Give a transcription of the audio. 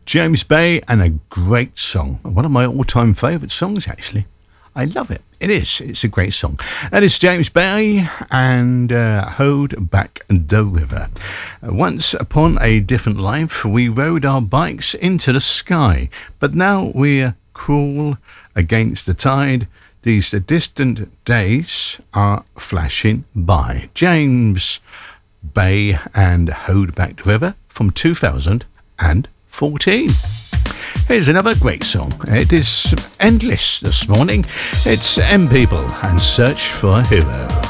James Bay, and a great song. One of my all-time favourite songs, actually. I love it. It is. It's a great song. And it's James Bay and Hold Back the River. Once upon a different life, we rode our bikes into the sky. But now we crawl against the tide. These distant days are flashing by. James Bay and Hold Back the River from 2014. Here's another great song. It is endless this morning. It's M People and Search for a Hero.